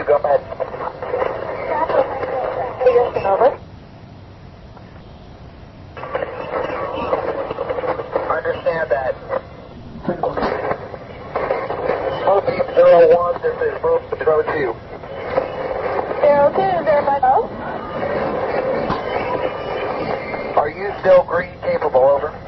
go ahead. Over. Understand that. Smoking 01, this is Move to 02. 02, is everybody else? Are you still green capable? Over.